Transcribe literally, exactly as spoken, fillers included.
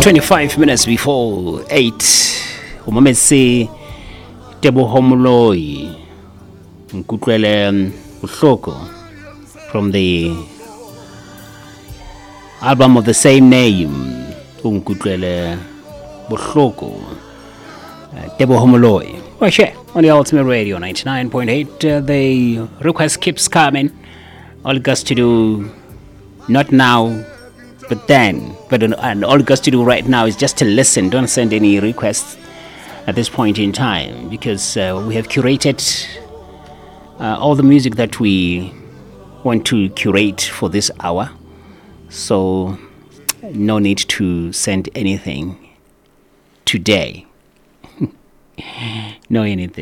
twenty-five minutes before eight. Umamesi Teboho Moloi Nkutlwele Bohloko from the album of the same name. Nkutlwele Bohloko Teboho Moloi. Oh, share on the Ultimate Radio ninety-nine point eight. Uh, the request keeps coming. All it has to do, not now, but then. But and all it has to do right now is just to listen. Don't send any requests at this point in time, because uh, we have curated uh, all the music that we want to curate for this hour. So no need to send anything today. No anything.